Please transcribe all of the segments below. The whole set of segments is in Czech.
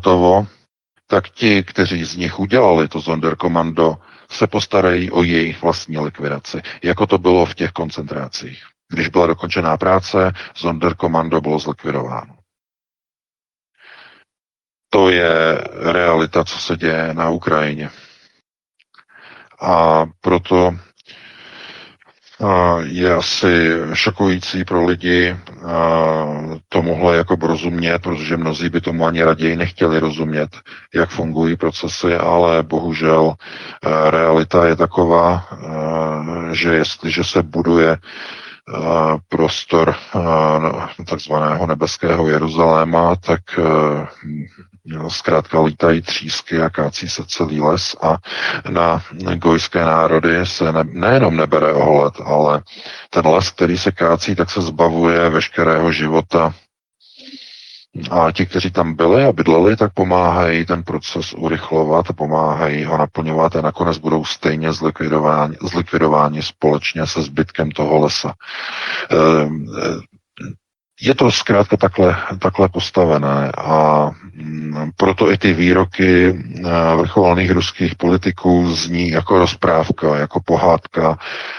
hotovo, tak ti, kteří z nich udělali to Sonderkommando, se postarají o jejich vlastní likvidaci, jako to bylo v těch koncentrácích. Když byla dokončená práce, Sonderkommando bylo zlikvidováno. To je realita, co se děje na Ukrajině. A proto je asi šokující pro lidi tomuhle jako rozumět, protože mnozí by tomu ani raději nechtěli rozumět, jak fungují procesy, ale bohužel realita je taková, že jestliže se buduje prostor takzvaného nebeského Jeruzaléma, tak zkrátka lítají třísky a kácí se celý les a na gojské národy se nejenom nebere ohled, ale ten les, který se kácí, tak se zbavuje veškerého života. A ti, kteří tam byli a bydleli, tak pomáhají ten proces urychlovat, pomáhají ho naplňovat a nakonec budou stejně zlikvidováni společně se zbytkem toho lesa. Je to zkrátka takhle postavené a proto i ty výroky vrcholných ruských politiků zní jako rozprávka, jako pohádka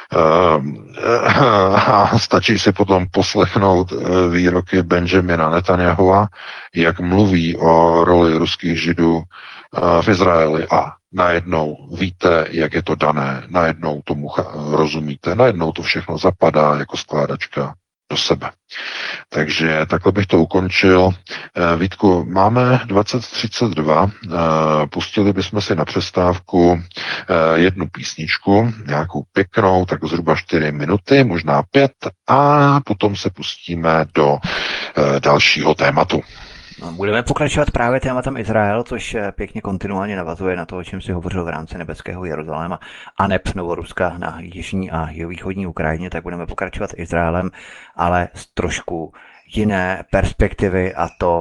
a stačí si potom poslechnout výroky Benjamina Netanyahua, jak mluví o roli ruských židů v Izraeli a najednou víte, jak je to dané, najednou tomu rozumíte, najednou to všechno zapadá jako skládačka do sebe. Takže takhle bych to ukončil. Vítku, máme 20:32, pustili bychom si na přestávku jednu písničku, nějakou pěknou, tak zhruba 4 minuty, možná 5, a potom se pustíme do dalšího tématu. Budeme pokračovat právě tématem Izrael, což pěkně kontinuálně navazuje na to, o čem si hovořil v rámci nebeského Jeruzaléma a neb Novoruska na jižní a jihovýchodní Ukrajině, tak budeme pokračovat Izraelem, ale z trošku jiné perspektivy, a to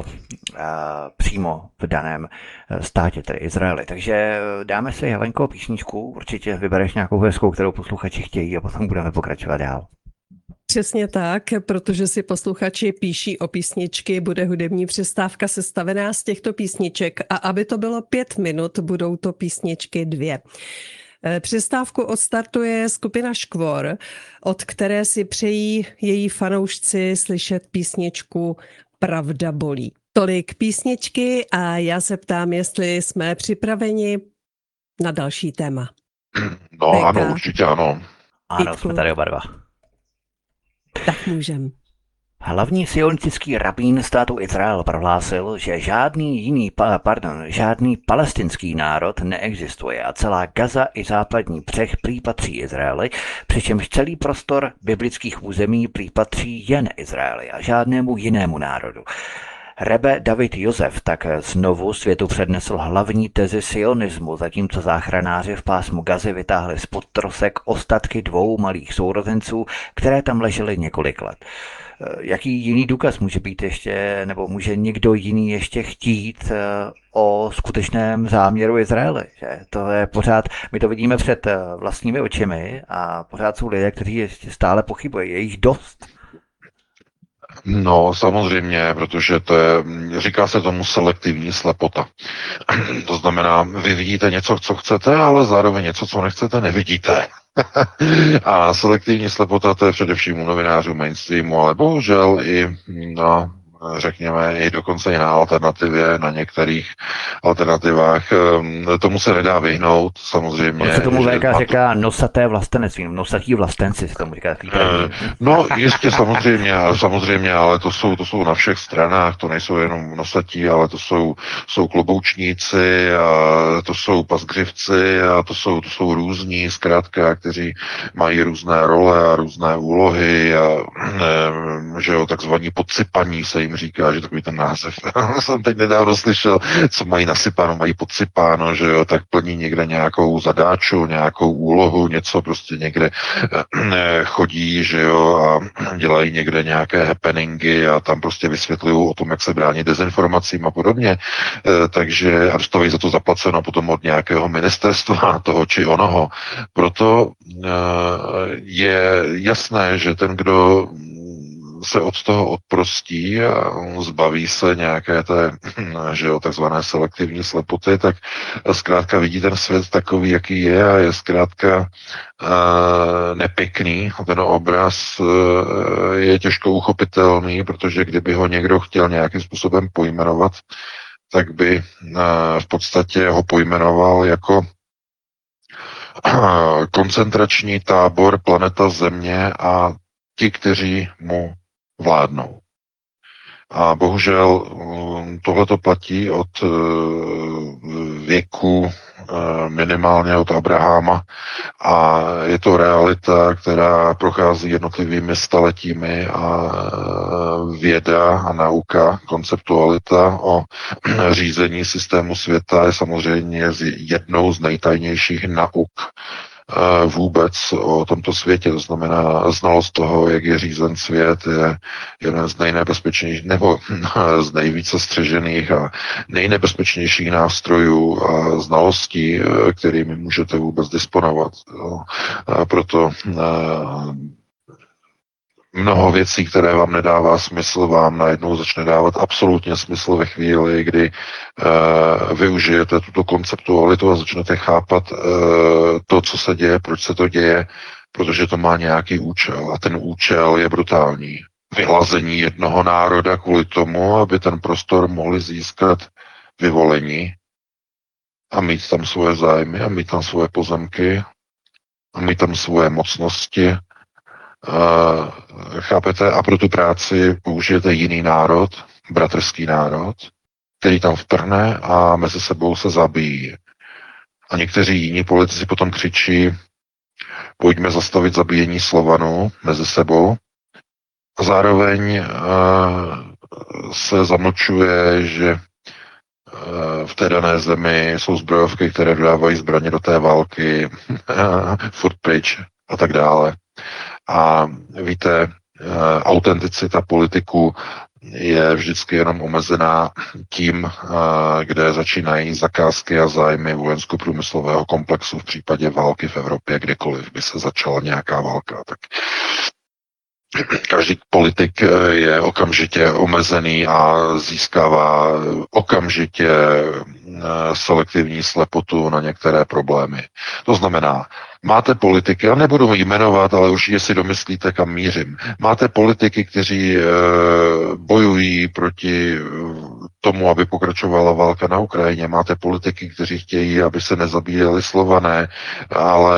přímo v daném státě, tedy Izraeli. Takže dáme si, Helenko, písničku, určitě vybereš nějakou hezkou, kterou posluchači chtějí, a potom budeme pokračovat dál. Přesně tak, protože si posluchači píší o písničky, bude hudební přestávka sestavená z těchto písniček a aby to bylo 5 minut, budou to písničky 2. Přestávku odstartuje skupina Škvor, od které si přejí její fanoušci slyšet písničku Pravda bolí. Tolik písničky a já se ptám, jestli jsme připraveni na další téma. No ano, určitě ano. Ano, jsme tady oba dva. Tak můžem. Hlavní sionistický rabín státu Izrael prohlásil, že žádný palestinský národ neexistuje a celá Gaza i západní břeh prý patří Izraeli, přičemž celý prostor biblických území prý patří jen Izraeli a žádnému jinému národu. Rebe David Josef tak znovu světu přednesl hlavní tezi sionismu, zatímco záchranáři v pásmu Gazy vytáhli spod trosek ostatky 2 malých sourozenců, které tam ležely několik let. Jaký jiný důkaz může být ještě, nebo může někdo jiný ještě chtít o skutečném záměru Izraele? Že? To je pořád, my to vidíme před vlastními očimi a pořád jsou lidé, kteří ještě stále pochybují. Je jich dost. No, samozřejmě, protože to je, říká se tomu selektivní slepota. To znamená, vy vidíte něco, co chcete, ale zároveň něco, co nechcete, nevidíte. A selektivní slepota, to je především u novinářů mainstreamu, ale bohužel i řekněme, i dokonce i na alternativě, na některých alternativách. Tomu se nedá vyhnout, samozřejmě. On se tomu VK říká nosaté vlastenectví, nosatí vlastenci se tomu říká. No, jistě, samozřejmě, ale to jsou na všech stranách, to nejsou jenom nosatí, ale to jsou kloboučníci, a to jsou pasgřivci, a to jsou různí, zkrátka, kteří mají různé role a různé úlohy, a že jo, takzvaní podsypaní se jim říká, že takový ten název. Jsem teď nedávno slyšel, co mají nasypáno, mají podsypáno, že jo, tak plní někde nějakou zadáču, nějakou úlohu, něco prostě někde chodí, že jo, a dělají někde nějaké happeningy a tam prostě vysvětlují o tom, jak se bránit dezinformacím a podobně. Takže a dostávají za to zaplaceno potom od nějakého ministerstva toho či onoho. Proto je jasné, že ten, kdo se od toho odprostí a zbaví se nějaké té, že jo, takzvané selektivní slepoty, tak zkrátka vidí ten svět takový, jaký je a je zkrátka nepěkný. Ten obraz je těžko uchopitelný, protože kdyby ho někdo chtěl nějakým způsobem pojmenovat, tak by v podstatě ho pojmenoval jako koncentrační tábor planeta Země a ti, kteří mu vládnou. A bohužel tohleto platí od věku minimálně od Abraháma a je to realita, která prochází jednotlivými staletími a věda a nauka, konceptualita o řízení systému světa je samozřejmě jednou z nejtajnějších nauk vůbec o tomto světě. To znamená, znalost toho, jak je řízen svět, je jeden z nejnebezpečnějších, nebo z nejvíce střežených a nejnebezpečnějších nástrojů a znalostí, kterými můžete vůbec disponovat. A proto mnoho věcí, které vám nedává smysl, vám najednou začne dávat absolutně smysl ve chvíli, kdy využijete tuto konceptualitu a začnete chápat to, co se děje, proč se to děje, protože to má nějaký účel a ten účel je brutální. Vyhlazení jednoho národa kvůli tomu, aby ten prostor mohli získat vyvolení a mít tam svoje zájmy a mít tam svoje pozemky a mít tam svoje mocnosti. Chápete? A pro tu práci použijete jiný národ, bratrský národ, který tam vtrhne a mezi sebou se zabíjí. A někteří jiní politici potom křičí, pojďme zastavit zabíjení Slovanů mezi sebou. A zároveň se zamlčuje, že v té dané zemi jsou zbrojovky, které dodávají zbraně do té války, furt pryč a tak dále. A víte, autenticita politiku je vždycky jenom omezená tím, kde začínají zakázky a zájmy vojensko-průmyslového komplexu v případě války v Evropě, kdekoliv by se začala nějaká válka. Tak každý politik je okamžitě omezený a získává okamžitě selektivní slepotu na některé problémy. To znamená, máte politiky, já nebudu jmenovat, ale určitě si domyslíte, kam mířím. Máte politiky, kteří bojují proti tomu, aby pokračovala válka na Ukrajině. Máte politiky, kteří chtějí, aby se nezabíjeli Slované, ale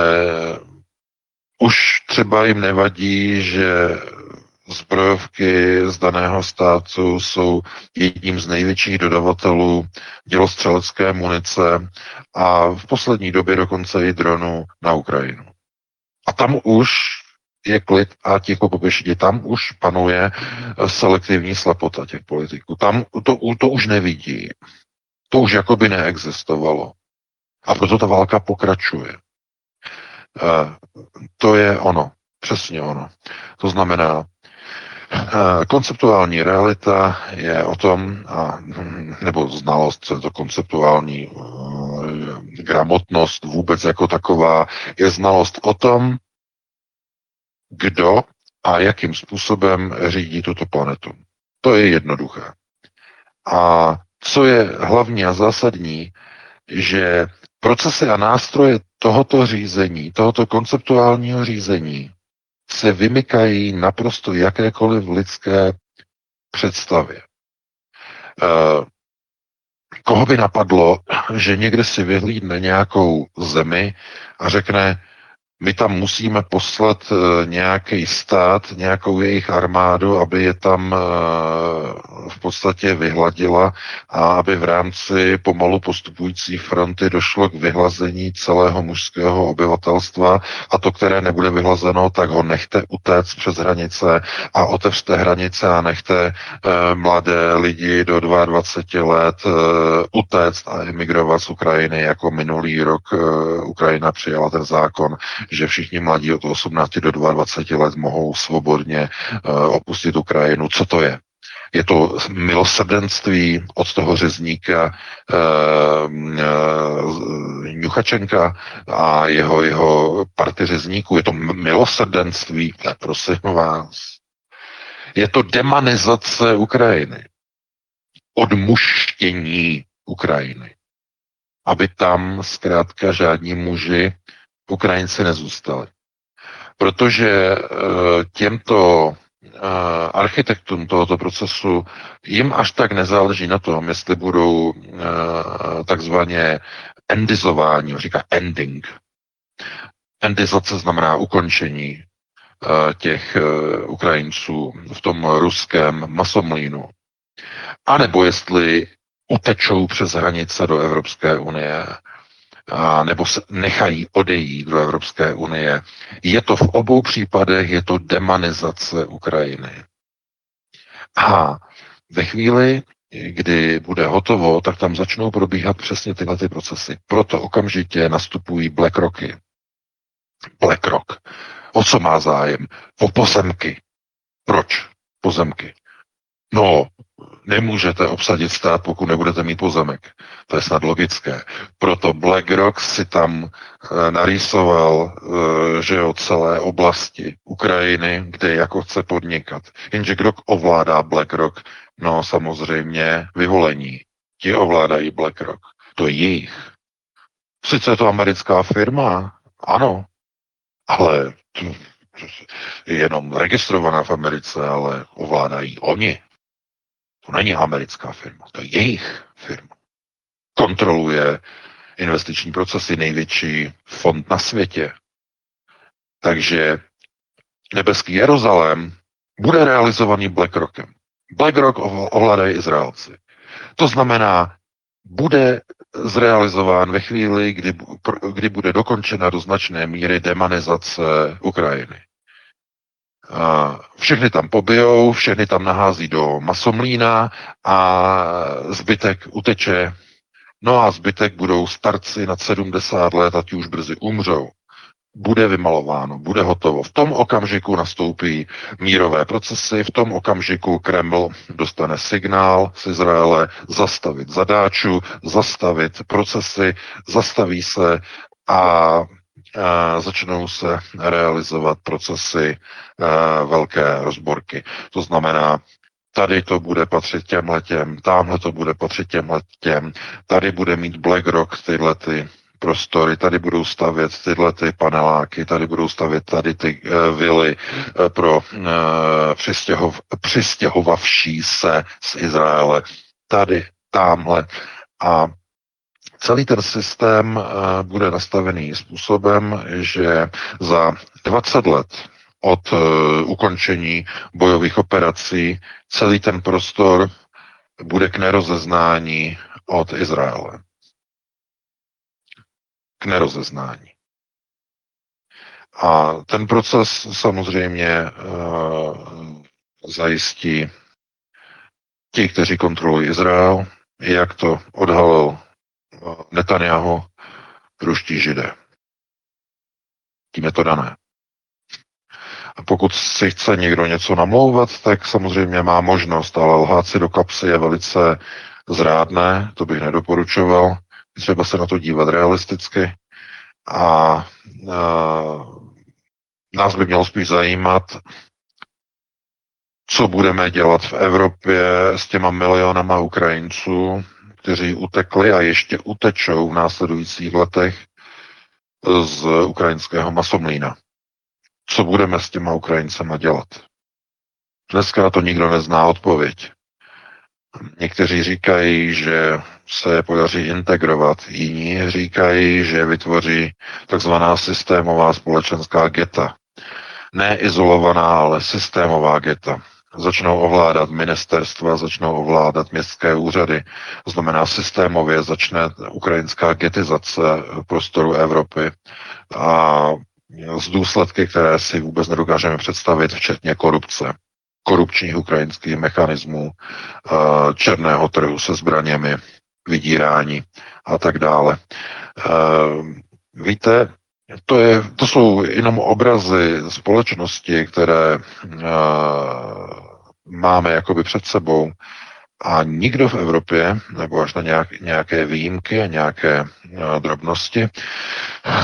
už třeba jim nevadí, že zbrojovky z daného státu jsou jedním z největších dodavatelů dělostřelecké munice a v poslední době dokonce i dronů na Ukrajinu. A tam už je klid a ticho po pěšině. Tam už panuje selektivní slepota těch politiků. Tam to už nevidí. To už jakoby neexistovalo. A proto ta válka pokračuje. To je ono. Přesně ono. To znamená, konceptuální realita je o tom, nebo znalost, co je to konceptuální gramotnost vůbec jako taková, je znalost o tom, kdo a jakým způsobem řídí tuto planetu. To je jednoduché. A co je hlavní a zásadní, že procesy a nástroje tohoto řízení, tohoto konceptuálního řízení se vymykají naprosto jakékoliv lidské představě. Koho by napadlo, že někde si vyhlídne nějakou zemi a řekne, my tam musíme poslat nějaký stát, nějakou jejich armádu, aby je tam v podstatě vyhladila a aby v rámci pomalu postupující fronty došlo k vyhlazení celého mužského obyvatelstva a to, které nebude vyhlazeno, tak ho nechte utéct přes hranice a otevřte hranice a nechte mladé lidi do 22 let utéct a emigrovat z Ukrajiny, jako minulý rok Ukrajina přijala ten zákon, že všichni mladí od 18 do 22 let mohou svobodně opustit Ukrajinu. Co to je? Je to milosrdenství od toho řezníka Ňuchačenka a jeho party řezníků. Je to milosrdenství, prosím vás. Je to demanizace Ukrajiny. Odmuštění Ukrajiny. Aby tam zkrátka žádní muži Ukrajinci nezůstali. Protože těmto architektům tohoto procesu jim až tak nezáleží na tom, jestli budou takzvaně endizováni, říká ending. Endizace znamená ukončení těch Ukrajinců v tom ruském masomlínu. A nebo jestli utečou přes hranice do Evropské unie, a nebo se nechají odejít do Evropské unie. Je to v obou případech, je to demanizace Ukrajiny. A ve chvíli, kdy bude hotovo, tak tam začnou probíhat přesně tyhle ty procesy. Proto okamžitě nastupují BlackRocky. BlackRock. O co má zájem? O pozemky. Proč pozemky? No, nemůžete obsadit stát, pokud nebudete mít pozemek. To je snad logické. Proto BlackRock si tam narýsoval, že o celé oblasti Ukrajiny, kde jako chce podnikat. Jenže kdo ovládá BlackRock? No samozřejmě vyvolení. Ti ovládají BlackRock. To je jejich. Sice je to americká firma, ano, ale je jenom registrovaná v Americe, ale ovládají oni. To není americká firma, to je jejich firma. Kontroluje investiční procesy, největší fond na světě. Takže nebeský Jeruzalém bude realizovaný BlackRockem. BlackRock ovládají Izraelci. To znamená, bude zrealizován ve chvíli, kdy bude dokončena do značné míry demanizace Ukrajiny. Všechny tam pobijou, všechny tam nahází do masomlína a zbytek uteče. No a zbytek budou starci nad 70 let a ti už brzy umřou. Bude vymalováno, bude hotovo. V tom okamžiku nastoupí mírové procesy, v tom okamžiku Kreml dostane signál z Izraele zastavit zadáču, zastavit procesy, zastaví se a začnou se realizovat procesy velké rozborky. To znamená, tady to bude patřit těmhletěm, tamhle to bude patřit těmhletěm, tady bude mít BlackRock tyhle ty prostory, tady budou stavět tyhle ty paneláky, tady budou stavět tady ty vily pro přistěhovavší se z Izraele. Tady, tamhle. A celý ten systém bude nastavený způsobem, že za 20 let od ukončení bojových operací celý ten prostor bude k nerozeznání od Izraele. K nerozeznání. A ten proces samozřejmě zajistí ti, kteří kontrolují Izrael, jak to odhalil Netanyahu, ruští Židé. Tím je to dané. A pokud si chce někdo něco namlouvat, tak samozřejmě má možnost, ale lhát si do kapsy je velice zrádné, to bych nedoporučoval. Třeba se na to dívat realisticky a nás by mělo spíš zajímat, co budeme dělat v Evropě s těma milionama Ukrajinců, kteří utekli a ještě utečou v následujících letech z ukrajinského masomlína. Co budeme s těma Ukrajincema dělat? Dneska na to nikdo nezná odpověď. Někteří říkají, že se podaří integrovat, jiní říkají, že vytvoří takzvaná systémová společenská geta. Ne izolovaná, ale systémová geta. Začnou ovládat ministerstva, začnou ovládat městské úřady. To znamená, systémově začne ukrajinská getizace prostoru Evropy a z důsledky, které si vůbec nedokážeme představit, včetně korupce, korupčních ukrajinských mechanismů, černého trhu se zbraněmi, vydírání a tak dále. Víte, to jsou jenom obrazy společnosti, které máme jakoby před sebou a nikdo v Evropě, nebo až na nějaké výjimky a nějaké drobnosti,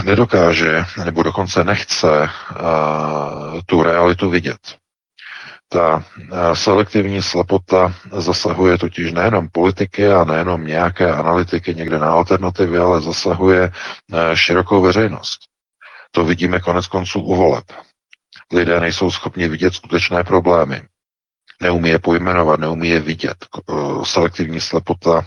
nedokáže, nebo dokonce nechce tu realitu vidět. Ta selektivní slepota zasahuje totiž nejenom politiky a nejenom nějaké analytiky někde na alternativě, ale zasahuje širokou veřejnost. To vidíme konec konců u voleb. Lidé nejsou schopni vidět skutečné problémy. Neumí je pojmenovat, neumí je vidět. Selektivní slepota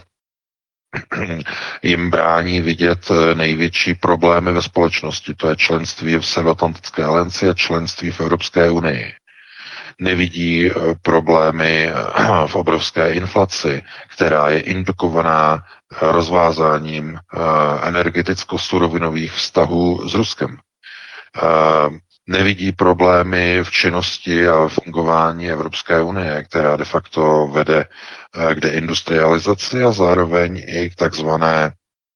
jim brání vidět největší problémy ve společnosti. To je členství v Severoatlantické alianci a členství v Evropské unii. Nevidí problémy v obrovské inflaci, která je indukovaná rozvázáním energeticko-surovinových vztahů s Ruskem. Nevidí problémy v činnosti a fungování Evropské unie, která de facto vede k deindustrializaci a zároveň i k takzvané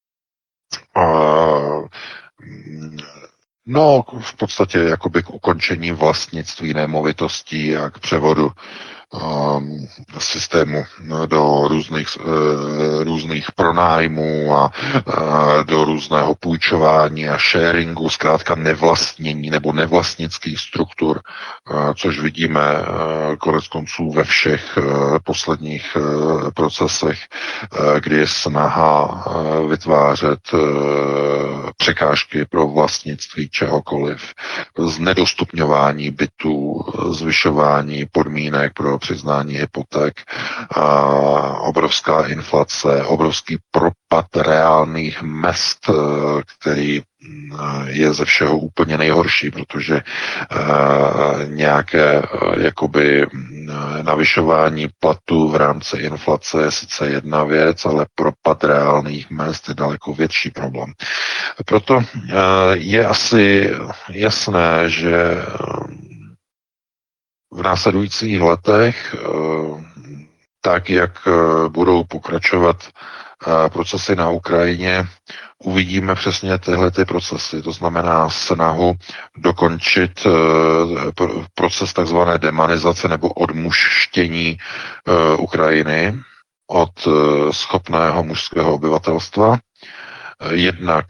v podstatě jakoby k ukončení vlastnictví nemovitostí a k převodu systému do různých pronájmů a do různého půjčování a sharingu, zkrátka nevlastnění nebo nevlastnických struktur, což vidíme konec konců ve všech posledních procesech, kdy je snaha vytvářet překážky pro vlastnictví čehokoliv, znedostupňování bytů, zvyšování podmínek pro přiznání hypoték, obrovská inflace, obrovský propad reálných mezd, který je ze všeho úplně nejhorší, protože nějaké jakoby navyšování platů v rámci inflace je sice jedna věc, ale propad reálných mezd je daleko větší problém. Proto je asi jasné, že v následujících letech, tak jak budou pokračovat procesy na Ukrajině, uvidíme přesně tyhle ty procesy. To znamená snahu dokončit proces takzvané demanizace nebo odmuštění Ukrajiny od schopného mužského obyvatelstva. Jednak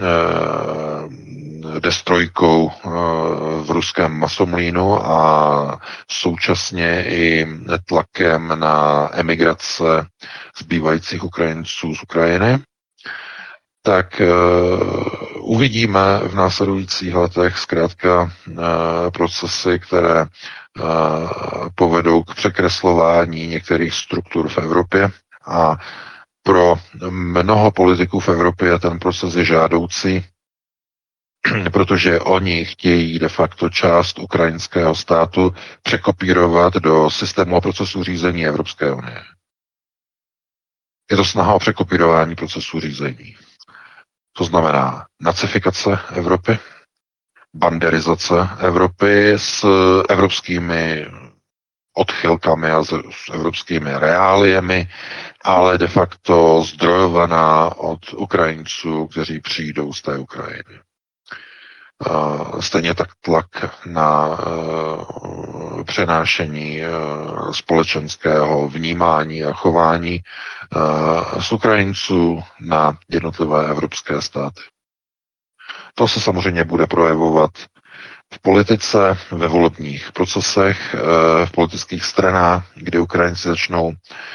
destrojkou v ruském masomlínu a současně i tlakem na emigrace zbývajících Ukrajinců z Ukrajiny, tak uvidíme v následujících letech zkrátka procesy, které povedou k překreslování některých struktur v Evropě a pro mnoho politiků v Evropě ten proces je žádoucí, protože oni chtějí de facto část ukrajinského státu překopírovat do systému a procesu řízení Evropské unie. Je to snaha o překopírování procesu řízení. To znamená nacifikace Evropy, banderizace Evropy s evropskými odchylkami a s evropskými reáliemi, ale de facto zdrojovaná od Ukrajinců, kteří přijdou z té Ukrajiny. Stejně tak tlak na přenášení společenského vnímání a chování z Ukrajinců na jednotlivé evropské státy. To se samozřejmě bude projevovat v politice, ve volebních procesech, v politických stranách, kdy Ukrajinci začnou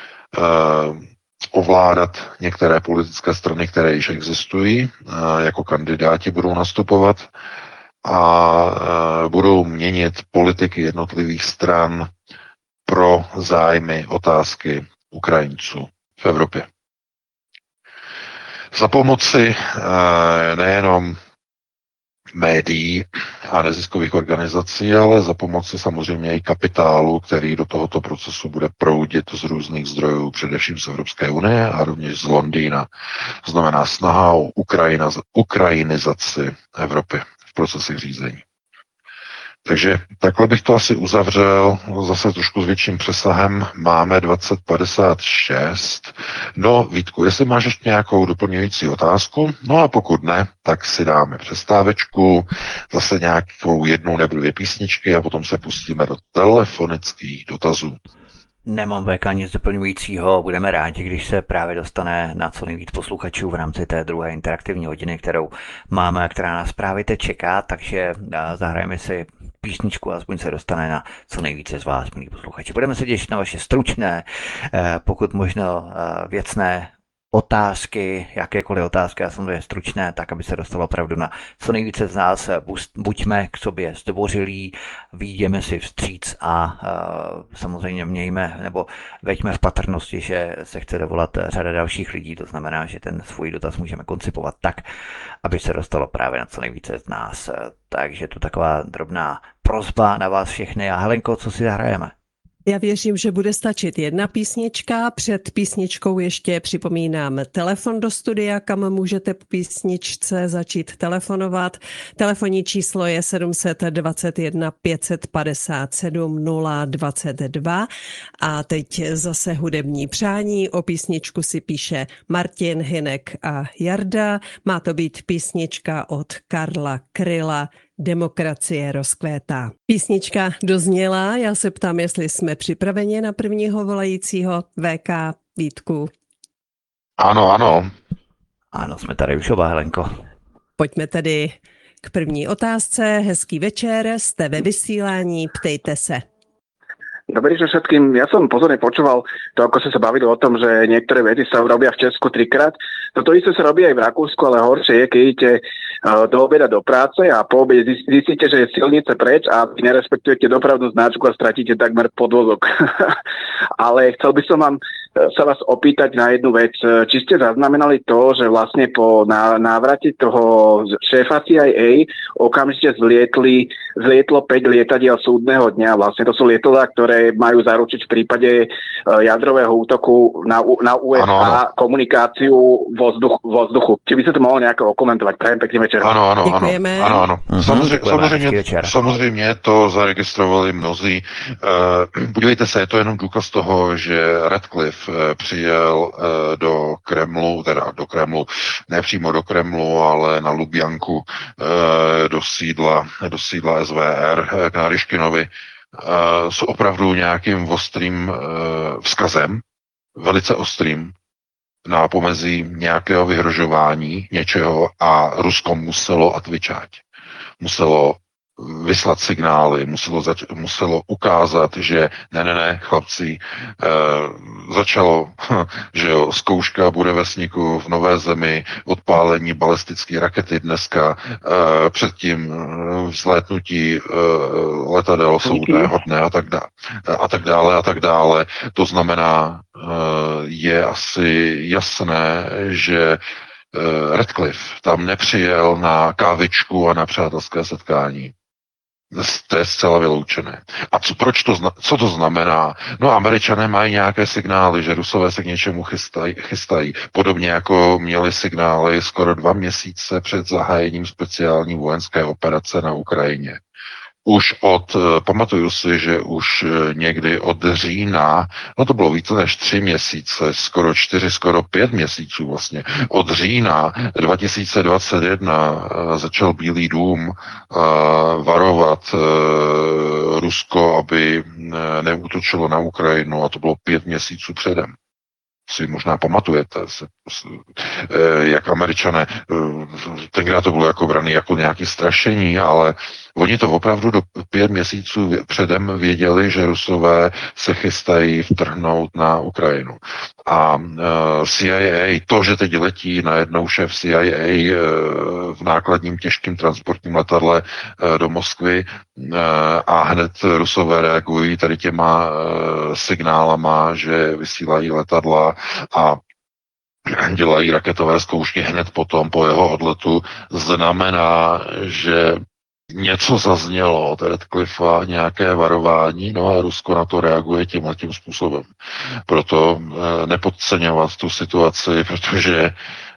ovládat některé politické strany, které již existují, jako kandidáti budou nastupovat a budou měnit politiky jednotlivých stran pro zájmy, otázky Ukrajinců v Evropě. Za pomoci nejenom médií a neziskových organizací, ale za pomoci samozřejmě i kapitálu, který do tohoto procesu bude proudit z různých zdrojů, především z Evropské unie a rovněž z Londýna. To znamená snaha o ukrajinizaci Evropy v procesech řízení. Takže takhle bych to asi uzavřel, zase trošku s větším přesahem. Máme 2056. No, Vítku, jestli máš ještě nějakou doplňující otázku, no a pokud ne, tak si dáme přestávečku, zase nějakou jednou nebo dvě písničky a potom se pustíme do telefonických dotazů. Nemám VK nic doplňujícího, budeme rádi, když se právě dostane na co nejvíc posluchačů v rámci té druhé interaktivní hodiny, kterou máme, která nás právě teď čeká, takže zahrajeme si písničku, aspoň se dostane na co nejvíce z vás, milí posluchači. Budeme se těšit na vaše stručné, pokud možno věcné otázky, jakékoliv otázky, já jsem to je stručné, tak aby se dostalo opravdu na co nejvíce z nás. Buďme k sobě zdvořilí, vyjdeme si vstříc a samozřejmě mějme nebo veďme v patrnosti, že se chce dovolat řada dalších lidí, to znamená, že ten svůj dotaz můžeme koncipovat tak, aby se dostalo právě na co nejvíce z nás. Takže to taková drobná prosba na vás všechny. A Helenko, co si zahrajeme? Já věřím, že bude stačit jedna písnička. Před písničkou ještě připomínám telefon do studia, kam můžete po písničce začít telefonovat. Telefonní číslo je 721 557 022 a teď zase hudební přání. O písničku si píše Martin, Hynek a Jarda. Má to být písnička od Karla Kryla. Demokracie rozkvétá. Písnička dozněla, já se ptám, jestli jsme připraveni na prvního volajícího. VK, Vítku. Ano, ano. Ano, jsme tady už oba, Helenko. Pojďme tedy k první otázce. Hezký večer, jste ve vysílání, ptejte se. Dobrý večer všetkým. Ja som pozorne počúval to, ako ste sa bavili o tom, že niektoré veci sa robia v Česku 3-krát. Toto isté sa robí aj v Rakúsku, ale horšie je, keď idete do obeda do práce a po obede zistíte, že je silnice preč a vy nerespektujete dopravnú značku a stratíte takmer podvozok. Ale chcel by som sa vás opýtať na jednu vec. Či ste zaznamenali to, že vlastne po návrate toho šéfa CIA okamžite zlietlo 5 lietadiel súdneho dňa. Vlastne to sú lietadlá, ktoré majú zaručiť v prípade jadrového útoku na USA komunikáciu vzduchu. Či by ste to mohli nejako okomentovať? Prajem pekný večer. Ano. Děkujeme. Samozřejmě to zaregistrovali mnozí. Podívejte se, je to jenom důkaz toho, že Radcliffe přijel do Kremlu, ne přímo do Kremlu, ale na Lubjanku do sídla SVR k Naryškinovi s opravdu nějakým ostrým vzkazem, velice ostrým, na pomezí nějakého vyhrožování něčeho a Rusko muselo odvyčať. Muselo vyslat signály, muselo ukázat, že ne, chlapci, začalo, že jo, zkouška bude vesníku v Nové Zemi, odpálení balistické rakety dneska, předtím vzlétnutí letadel jsou nehodné a tak dále. To znamená, je asi jasné, že Radcliffe tam nepřijel na kávičku a na přátelské setkání. To je zcela vyloučené. A co to znamená? No, Američané mají nějaké signály, že Rusové se k něčemu chystají. Podobně jako měli signály skoro 2 měsíce před zahájením speciální vojenské operace na Ukrajině. Pamatuju si, že už někdy od října, no to bylo více než 3 měsíce, skoro 4, skoro 5 měsíců vlastně, od října 2021 začal Bílý dům varovat Rusko, aby neútočilo na Ukrajinu, a to bylo 5 měsíců předem. Si možná pamatujete, jak Američané, tenkrát to bylo jako braný jako nějaké strašení, ale oni to opravdu do 5 měsíců předem věděli, že Rusové se chystají vtrhnout na Ukrajinu. A CIA, to, že teď letí najednou šéf CIA v nákladním těžkým transportním letadle do Moskvy a hned Rusové reagují tady těma signálama, že vysílají letadla a dělají raketové zkoušky hned potom po jeho odletu, znamená, že něco zaznělo od Radcliffa, nějaké varování, no a Rusko na to reaguje tím způsobem. Proto nepodceňovat tu situaci, protože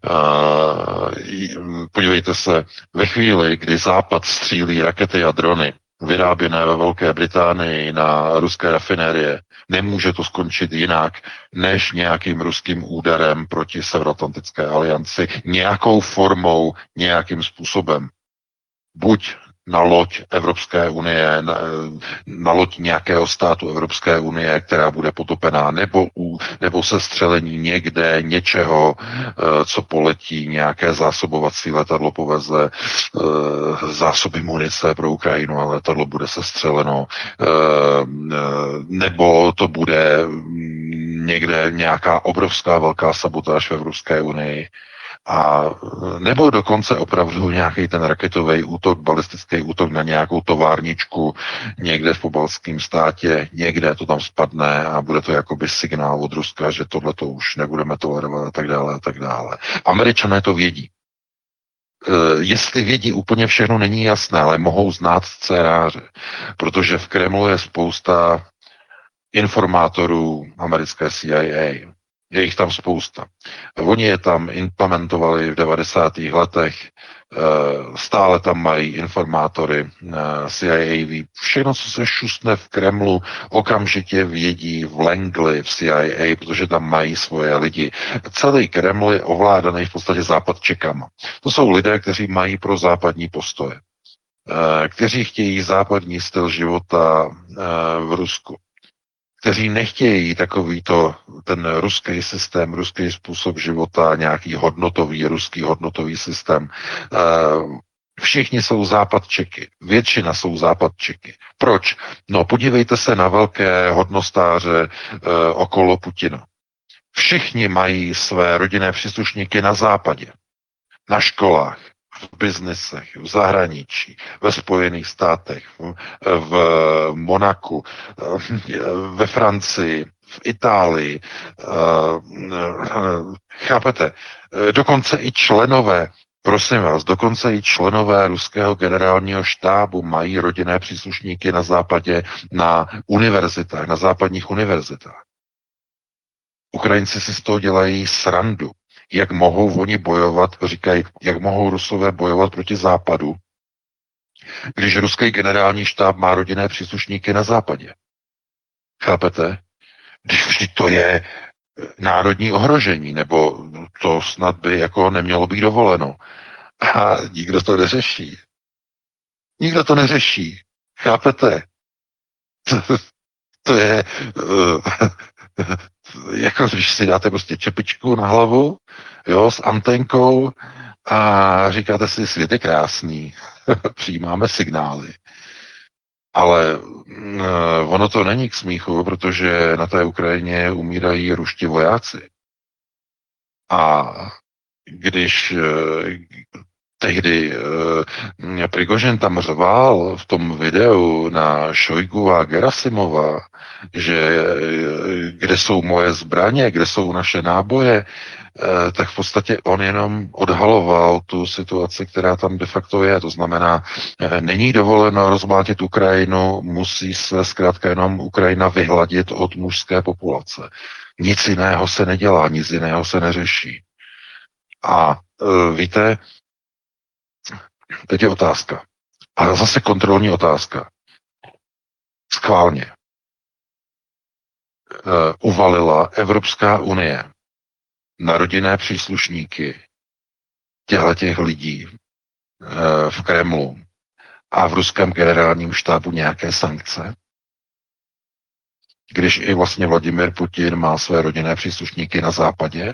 podívejte se, ve chvíli, kdy Západ střílí rakety a drony, vyráběné ve Velké Británii na ruské rafinérie, nemůže to skončit jinak, než nějakým ruským úderem proti Severoatlantické alianci, nějakou formou, nějakým způsobem. Buď na loď Evropské unie, na loď nějakého státu Evropské unie, která bude potopená, nebo sestřelení někde něčeho, co poletí, nějaké zásobovací letadlo poveze zásoby munice pro Ukrajinu a letadlo bude sestřeleno, nebo to bude někde nějaká obrovská velká sabotáž v Evropské unii, a nebo dokonce opravdu nějaký ten raketový útok, balistický útok na nějakou továrničku někde v pobaltském státě, někde to tam spadne a bude to jakoby signál od Ruska, že tohle to už nebudeme tolerovat a tak dále a tak dále. Američané to vědí. Jestli vědí úplně všechno, není jasné, ale mohou znát scénáře, protože v Kremlu je spousta informátorů americké CIA. Je jich tam spousta. Oni je tam implementovali v 90. letech, stále tam mají informátory CIA. Všechno, co se šustne v Kremlu, okamžitě vědí v Langley, v CIA, protože tam mají svoje lidi. Celý Kreml je ovládaný v podstatě západčekama. To jsou lidé, kteří mají pro západní postoje, kteří chtějí západní styl života v Rusku, kteří nechtějí takovýto ten ruský systém, ruský způsob života, nějaký ruský hodnotový systém. Všichni jsou západčeky, většina jsou západčeky. Proč? No podívejte se na velké hodnostáře okolo Putina. Všichni mají své rodinné příslušníky na západě, na školách, v biznesech, v zahraničí, ve Spojených státech, v Monaku, ve Francii, v Itálii. Chápete? Dokonce i členové, prosím vás, dokonce i členové ruského generálního štábu mají rodinné příslušníky na západě, na univerzitách, na západních univerzitách. Ukrajinci si z toho dělají srandu. Jak mohou oni bojovat, říkají, jak mohou Rusové bojovat proti západu, když ruský generální štáb má rodinné příslušníky na západě. Chápete? Když to je národní ohrožení, nebo to snad by jako nemělo být dovoleno. A nikdo to neřeší. Nikdo to neřeší. Chápete? To je jako když si dáte prostě čepičku na hlavu, jo, s antenkou a říkáte si, svět je krásný, přijímáme signály. Ale ono to není k smíchu, protože na té Ukrajině umírají ruští vojáci. A když tehdy Prigožin tam řval v tom videu na Šojgu a Gerasimova, že kde jsou moje zbraně, kde jsou naše náboje, tak v podstatě on jenom odhaloval tu situaci, která tam de facto je. To znamená, není dovoleno rozmlátit Ukrajinu, musí se zkrátka jenom Ukrajina vyhladit od mužské populace. Nic jiného se nedělá, nic jiného se neřeší. A víte, teď je otázka. A zase kontrolní otázka. Schválně. Uvalila Evropská unie na rodinné příslušníky těchto lidí v Kremlu a v ruském generálním štábu nějaké sankce? Když i vlastně Vladimir Putin má své rodinné příslušníky na západě?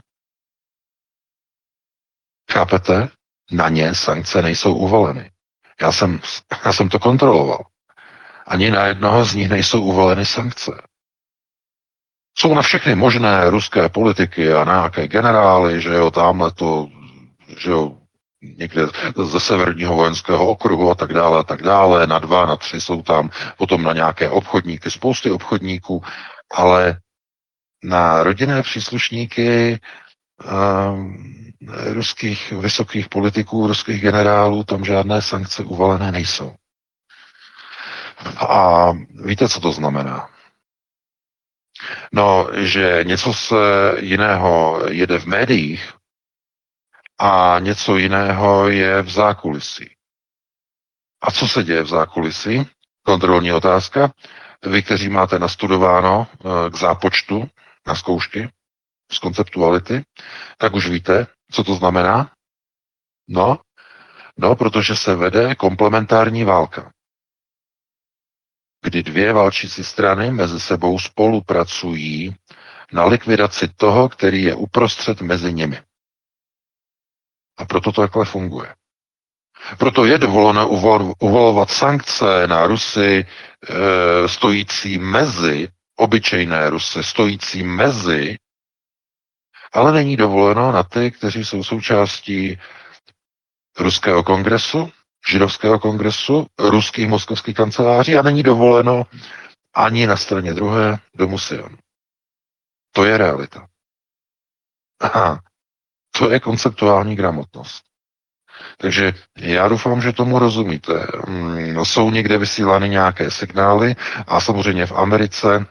Chápete? Na ně sankce nejsou uvaleny. Já jsem to kontroloval. Ani na jednoho z nich nejsou uvaleny sankce. Jsou na všechny možné ruské politiky a na nějaké generály, že jo, tamhle to, že jo, někde ze severního vojenského okruhu a tak dále, na 2, na 3 jsou tam, potom na nějaké obchodníky, spousty obchodníků, ale na rodinné příslušníky ruských vysokých politiků, ruských generálů, tam žádné sankce uvalené nejsou. A víte, co to znamená? No, že něco se jiného jede v médiích a něco jiného je v zákulisí. A co se děje v zákulisí? Kontrolní otázka. Vy, kteří máte nastudováno k zápočtu na zkoušky z konceptuality, tak už víte, co to znamená. No, No, protože se vede komplementární válka, kdy dvě válčící strany mezi sebou spolupracují na likvidaci toho, který je uprostřed mezi nimi. A proto to takhle funguje. Proto je dovoleno uvalovat sankce na Rusy stojící mezi, obyčejné Rusy stojící mezi, ale není dovoleno na ty, kteří jsou součástí ruského kongresu, židovského kongresu, ruských moskovských kanceláří a není dovoleno ani na straně druhé domu Sion. To je realita. Aha, to je konceptuální gramotnost. Takže já doufám, že tomu rozumíte. Jsou někde vysílány nějaké signály a samozřejmě v Americe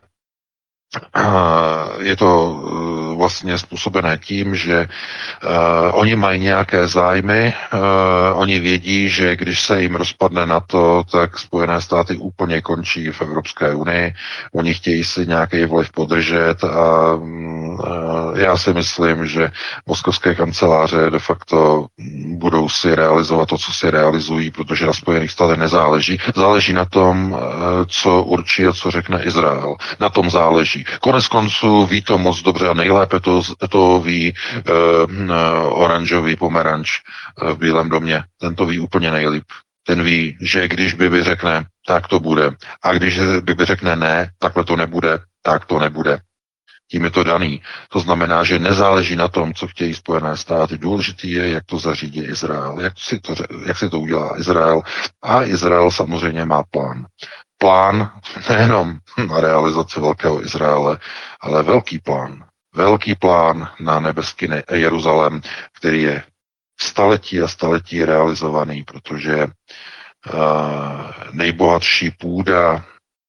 je to vlastně způsobené tím, že oni mají nějaké zájmy, oni vědí, že když se jim rozpadne NATO, tak Spojené státy úplně končí v Evropské unii, oni chtějí si nějaký vliv podržet a já si myslím, že moskovské kanceláře de facto budou si realizovat to, co si realizují, protože na Spojených státech nezáleží. Záleží na tom, co určí a co řekne Izrael. Na tom záleží. Konec konců ví to moc dobře a nejlépe to ví oranžový pomeranč v Bílém domě. Ten to ví úplně nejlíp. Ten ví, že když Bibi řekne, tak to bude. A když Bibi řekne ne, takhle to nebude, tak to nebude. Tím je to daný. To znamená, že nezáleží na tom, co chtějí Spojené státy. Důležitý je, jak to zařídí Izrael, jak si to udělá Izrael. A Izrael samozřejmě má plán. Plán nejenom na realizaci Velkého Izraele, ale velký plán. Velký plán na nebeský Jeruzalém, který je staletí a staletí realizovaný, protože nejbohatší půda,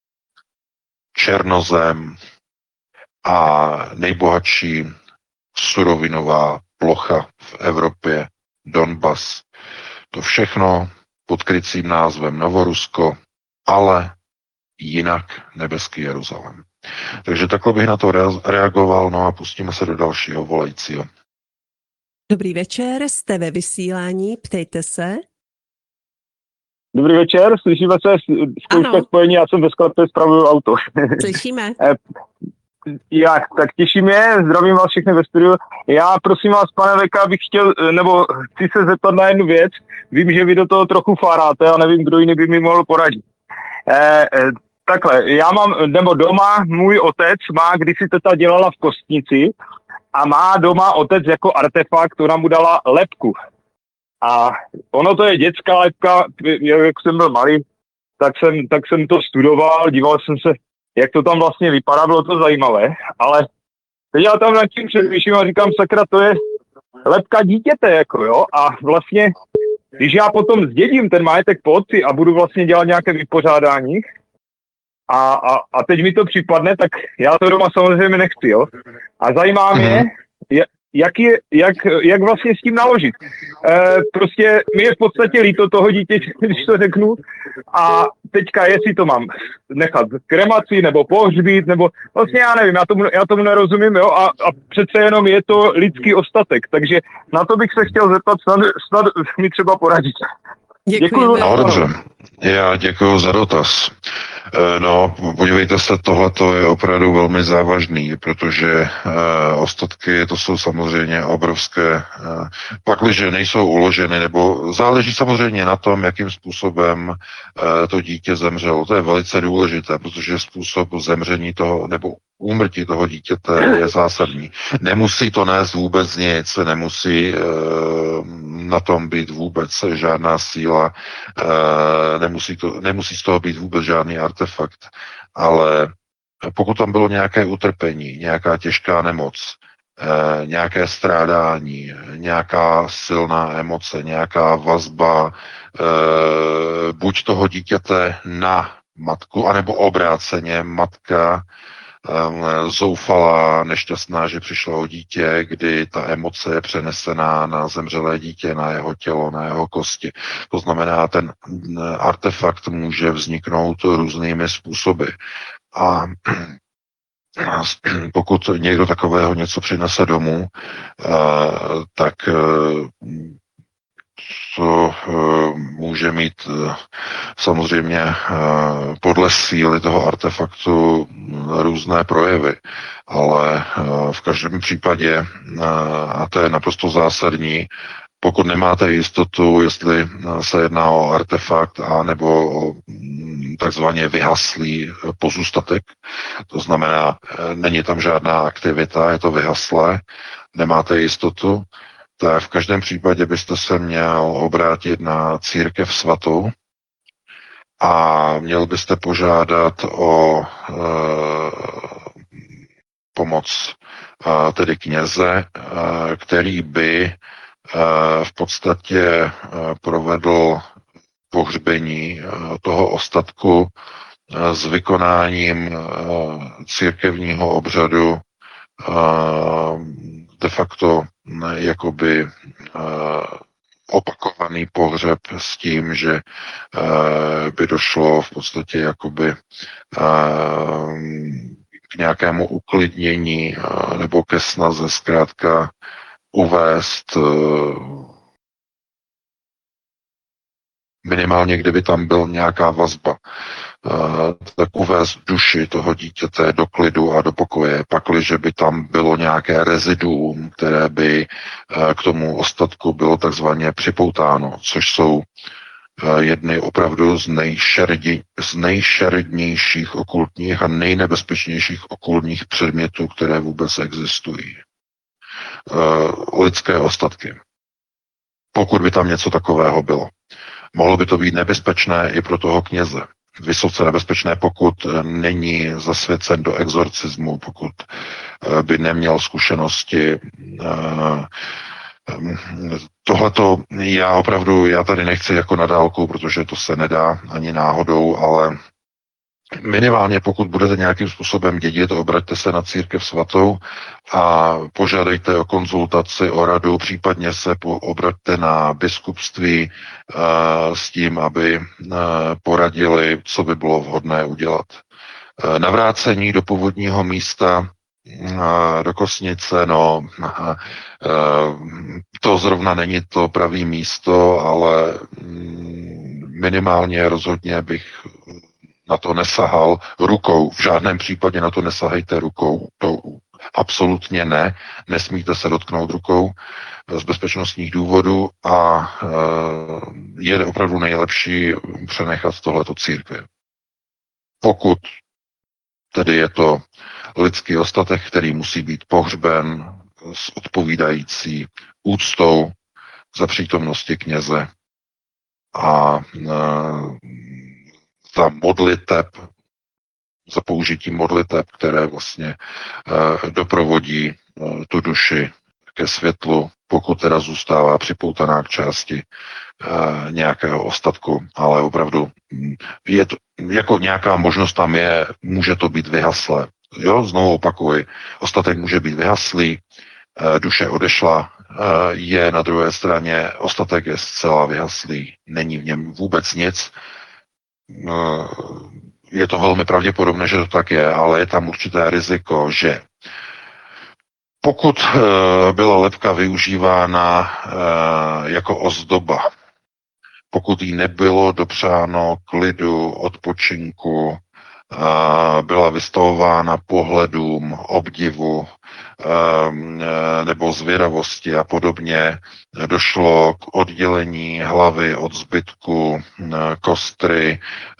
černozem a nejbohatší surovinová plocha v Evropě, Donbas, to všechno pod krycím názvem Novorusko, ale jinak nebeský Jeruzalém. Takže takhle bych na to reagoval, no a pustíme se do dalšího volajícího. Dobrý večer, jste ve vysílání, ptejte se. Dobrý večer, slyšíme se, zkouška spojení, já jsem ve sklepě, spravuju auto. Slyšíme. Tak těší mě, zdravím vás všechny ve studiu. Já prosím vás, pane Veka, bych chtěl, nebo chci se zeptat na jednu věc. Vím, že vy do toho trochu fáráte a nevím, kdo jiný by mi mohl poradit. Takhle, já mám, nebo doma můj otec má, kdysi teta dělala v kostnici a má doma otec jako artefakt, ona mu dala lebku. A ono to je dětská lebka, jak jsem byl malý, tak jsem to studoval, díval jsem se, jak to tam vlastně vypadá, bylo to zajímavé, ale teď já tam nad tím přemýšlím a říkám, sakra, to je lebka dítěte, jako jo, a vlastně, když já potom zdědím ten majetek po otci a budu vlastně dělat nějaké vypořádání a teď mi to připadne, tak já to doma samozřejmě nechci, jo. A zajímá mě, jak vlastně s tím naložit. Prostě mi je v podstatě líto toho dítěte, když to řeknu, a teďka jestli to mám nechat kremaci nebo pohřbít, nebo vlastně já nevím, já tomu nerozumím, jo, a přece jenom je to lidský ostatek, takže na to bych se chtěl zeptat, snad mi třeba poradit. Děkuji. No dobře, já děkuji za dotaz. No, podívejte se, tohleto je opravdu velmi závažný, protože ostatky to jsou samozřejmě obrovské, pakliže nejsou uloženy, nebo záleží samozřejmě na tom, jakým způsobem to dítě zemřelo. To je velice důležité, protože způsob zemření toho, nebo úmrtí toho dítěte je zásadní. Nemusí to nést vůbec nic, nemusí na tom být vůbec žádná síla, nemusí z toho být vůbec žádný artefakt, ale pokud tam bylo nějaké utrpení, nějaká těžká nemoc, nějaké strádání, nějaká silná emoce, nějaká vazba buď toho dítěte na matku, anebo obráceně matka zoufalá, nešťastná, že přišla o dítě, kdy ta emoce je přenesená na zemřelé dítě, na jeho tělo, na jeho kosti. To znamená, ten artefakt může vzniknout různými způsoby. A pokud někdo takového něco přinese domů, tak to může mít samozřejmě podle síly toho artefaktu různé projevy, ale v každém případě, a to je naprosto zásadní, pokud nemáte jistotu, jestli se jedná o artefakt a nebo o takzvaně vyhaslý pozůstatek, to znamená, není tam žádná aktivita, je to vyhaslé, nemáte jistotu, tak v každém případě byste se měl obrátit na církev svatou a měl byste požádat o pomoc tedy kněze, který by v podstatě provedl pohřbení toho ostatku s vykonáním církevního obřadu de facto jakoby opakovaný pohřeb s tím, že by došlo v podstatě jakoby k nějakému uklidnění nebo ke snaze zkrátka uvést minimálně, kdyby tam byl nějaká vazba, tak uvést duši toho dítěte do klidu a do pokoje, pakliže by tam bylo nějaké reziduum, které by k tomu ostatku bylo takzvaně připoutáno, což jsou jedny opravdu z nejšerednějších okultních a nejnebezpečnějších okultních předmětů, které vůbec existují. Lidské ostatky. Pokud by tam něco takového bylo. Mohlo by to být nebezpečné i pro toho kněze. Vysoce nebezpečné, pokud není zasvěcen do exorcismu, pokud by neměl zkušenosti. Tohleto já tady nechci jako na dálku, protože to se nedá ani náhodou, ale minimálně pokud budete nějakým způsobem dědit, obraťte se na církev svatou a požádejte o konzultaci, o radu, případně se obraťte na biskupství s tím, aby poradili, co by bylo vhodné udělat. Navrácení do původního místa, do Kosnice, to zrovna není to pravý místo, ale minimálně rozhodně bych na to nesahal rukou. V žádném případě na to nesahejte rukou. To absolutně ne. Nesmíte se dotknout rukou z bezpečnostních důvodů a je opravdu nejlepší přenechat tohleto církvi. Pokud tedy je to lidský ostatek, který musí být pohřben s odpovídající úctou za přítomnosti kněze a za modliteb, za použití modliteb, které vlastně doprovodí tu duši ke světlu, pokud teda zůstává připoutaná k části nějakého ostatku, ale opravdu je to, jako nějaká možnost tam je, může to být vyhaslé. Jo, znovu opakuji, ostatek může být vyhaslý, duše odešla, je na druhé straně, ostatek je zcela vyhaslý, není v něm vůbec nic. Je to velmi pravděpodobné, že to tak je, ale je tam určité riziko, že pokud byla lebka využívána jako ozdoba, pokud jí nebylo dopřáno klidu, odpočinku, byla vystavována pohledům, obdivu nebo zvědavosti a podobně, došlo k oddělení hlavy od zbytku kostry.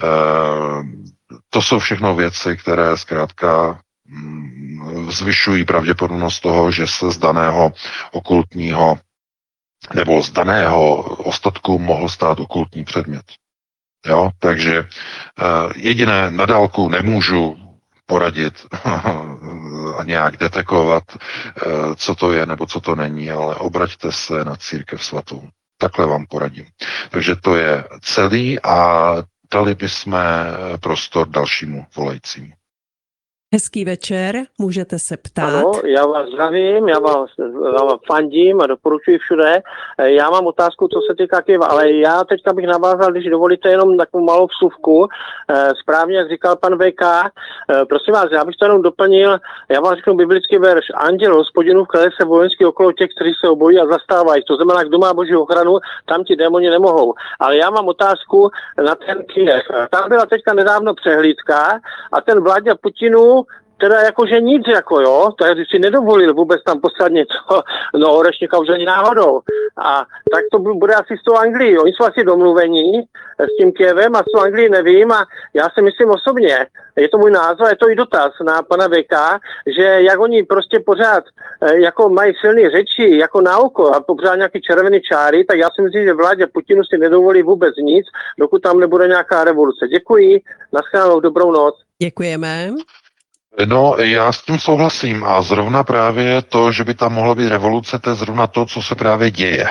To jsou všechno věci, které zkrátka zvyšují pravděpodobnost toho, že se z daného okultního nebo z daného ostatku mohl stát okultní předmět. Jo? Takže jediné na dálku nemůžu poradit a nějak detekovat, co to je nebo co to není, ale obraťte se na církev svatou. Takhle vám poradím. Takže to je celý a dali bychom prostor dalšímu volajícímu. Hezký večer, můžete se ptát. Ano, já vás zdravím, já vám fandím a doporučuji všude. Já mám otázku, co se týká Kyjeva, ale já teďka bych navázal, když dovolíte, jenom takovou malou vsuvku. Správně, jak říkal pan VK, prosím vás, já bych to jenom doplnil, já vám řeknu biblický verš. Anděl Hospodinův klade se vojenský okolo těch, kteří se obojí a zastávají. To znamená, kdo má boží ochranu, tam ti démoni nemohou. Ale já mám otázku na ten Kyjev. Tam byla teďka nedávno přehlídka a ten Vláďa Putinu teda jakože nic, jako jo, takže si nedovolil vůbec tam poslat něco, no Orešníka už ani náhodou. A tak to bude asi s tou Anglií. Oni jsou asi domluvení s tím Kyjevem a s tou Anglií nevím a já si myslím osobně, je to můj názor, je to i dotaz na pana VK, že jak oni prostě pořád jako mají silné řeči, jako na oko a pořád nějaký červený čáry, tak já si myslím, že vládě Putinu si nedovolí vůbec nic, dokud tam nebude nějaká revoluce. Děkuji, naschledanou, dobrou noc. Děkujeme. No, já s tím souhlasím a zrovna právě to, že by tam mohla být revoluce, to je zrovna to, co se právě děje.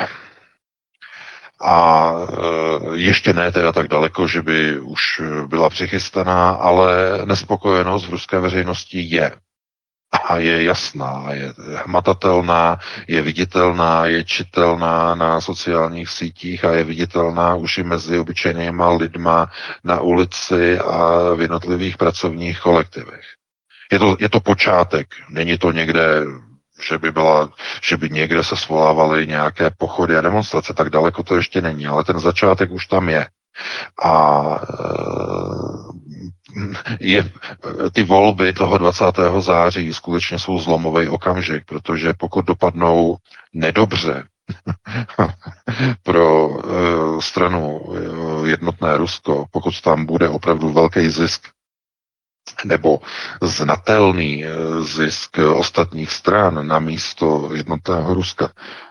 A ještě ne teda tak daleko, že by už byla přichystaná, ale nespokojenost v ruské veřejnosti je. A je jasná, je hmatatelná, je viditelná, je čitelná na sociálních sítích a je viditelná už i mezi obyčejnýma lidma na ulici a v jednotlivých pracovních kolektivech. Je to počátek, není to někde, že by někde se svolávaly nějaké pochody a demonstrace, tak daleko to ještě není, ale ten začátek už tam je. A ty volby toho 20. září skutečně jsou zlomový okamžik, protože pokud dopadnou nedobře pro stranu Jednotné Rusko, pokud tam bude opravdu velký zisk nebo znatelný zisk ostatních stran na místo Jednotného Ruska,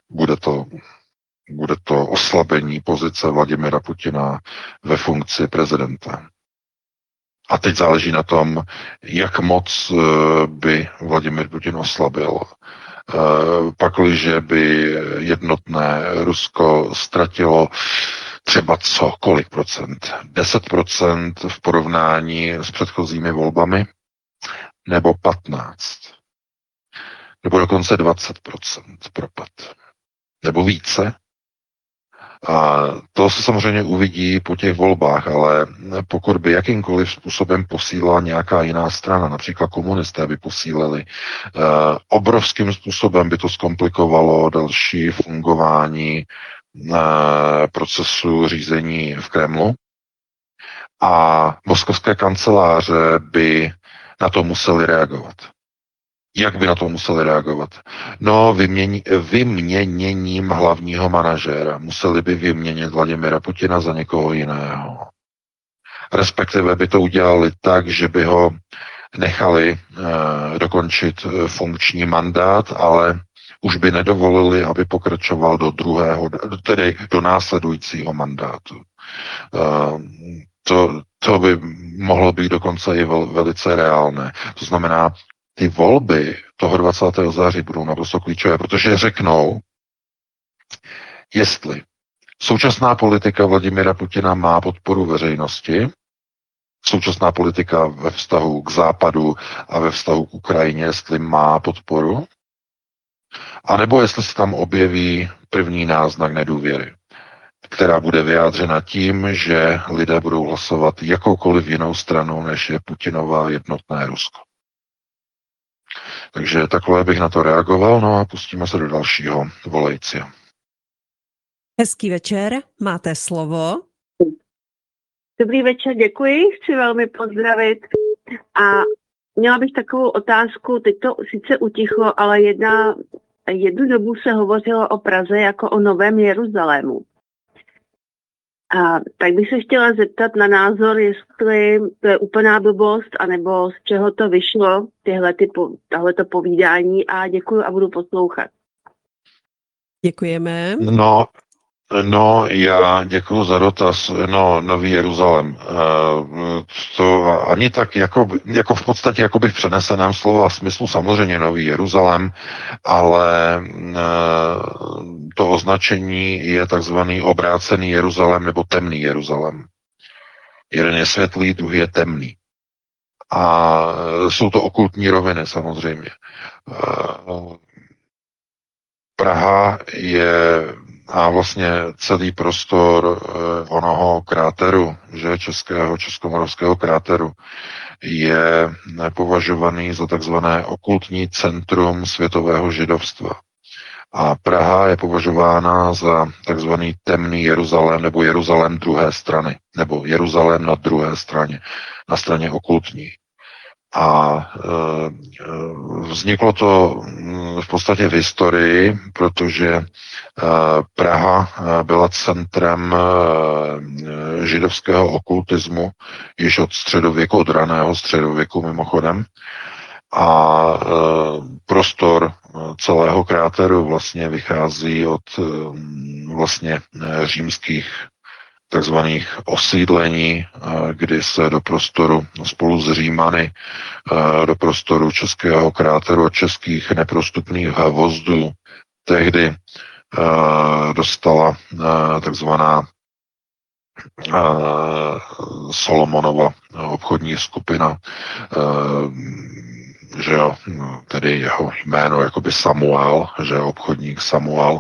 bude to oslabení pozice Vladimira Putina ve funkci prezidenta. A teď záleží na tom, jak moc by Vladimir Putin oslabil. Pakliže by Jednotné Rusko ztratilo třeba kolik procent? 10% v porovnání s předchozími volbami? Nebo 15%? Nebo dokonce 20% propad? Nebo více? A to se samozřejmě uvidí po těch volbách, ale pokud by jakýmkoliv způsobem posílala nějaká jiná strana, například komunisté by posílili, obrovským způsobem by to zkomplikovalo další fungování procesu řízení v Kremlu a moskovské kanceláře by na to museli reagovat. Jak by na to museli reagovat? No, vyměněním hlavního manažéra. Museli by vyměnit Vladimira Putina za někoho jiného. Respektive by to udělali tak, že by ho nechali dokončit funkční mandát, ale už by nedovolili, aby pokračoval do druhého, tedy do následujícího mandátu. To by mohlo být dokonce i velice reálné. To znamená, ty volby toho 20. září budou naprosto klíčové, protože řeknou, jestli současná politika Vladimira Putina má podporu veřejnosti, současná politika ve vztahu k Západu a ve vztahu k Ukrajině, jestli má podporu, anebo jestli se tam objeví první náznak nedůvěry, která bude vyjádřena tím, že lidé budou hlasovat jakoukoliv jinou stranu, než je Putinova Jednotné Rusko. Takže takhle bych na to reagoval, no a pustíme se do dalšího volejce. Hezký večer, máte slovo. Dobrý večer, děkuji, chci velmi pozdravit. A měla bych takovou otázku, teď to sice utichlo, ale jednu dobu se hovořilo o Praze jako o Novém Jeruzalému. A tak bych se chtěla zeptat na názor, jestli to je úplná blbost, anebo z čeho to vyšlo, tahleto povídání, a děkuji a budu poslouchat. Děkujeme. No, já děkuji za dotaz. No, Nový Jeruzalém. To ani tak, jako v podstatě, jako bych v přeneseném slova smyslu samozřejmě Nový Jeruzalém, ale to označení je takzvaný obrácený Jeruzalém nebo temný Jeruzalém. Jeden je světlý, druhý je temný. A jsou to okultní roviny samozřejmě. Praha je a vlastně celý prostor onoho kráteru, že českomoravského kráteru, je považovaný za takzvané okultní centrum světového židovstva. A Praha je považována za takzvaný temný Jeruzalém nebo Jeruzalém druhé strany, nebo Jeruzalém na druhé straně, na straně okultní. A vzniklo to v podstatě v historii, protože Praha byla centrem židovského okultismu již od středověku, od raného středověku mimochodem. A prostor celého kráteru vlastně vychází od vlastně římských takzvaných osídlení, kdy se do prostoru spolu s Římany do prostoru českého kráteru a českých neprostupných hvozdů tehdy dostala takzvaná Solomonova obchodní skupina, že jo, tedy jeho jméno jakoby Samuel, že obchodník Samuel,